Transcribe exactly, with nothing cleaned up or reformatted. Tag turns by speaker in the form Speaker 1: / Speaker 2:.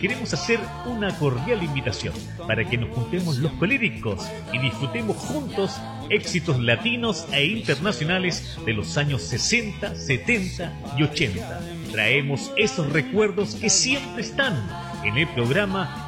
Speaker 1: queremos hacer una cordial invitación para que nos juntemos los colíricos y disfrutemos juntos éxitos latinos e internacionales de los años sesenta, setenta y ochenta. Traemos esos recuerdos que siempre están en el programa